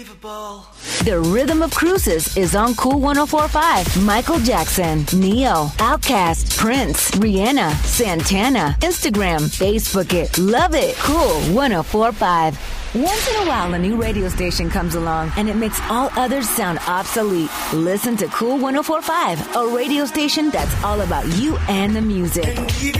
The Rhythm of Cruises is on Cool 104.5. Michael Jackson, Neo, Outkast, Prince, Rihanna, Santana. Instagram, Facebook it. Love it. Cool 104.5. Once in a while, a new radio station comes along and it makes all others sound obsolete. Listen to Cool 104.5, a radio station that's all about you and the music.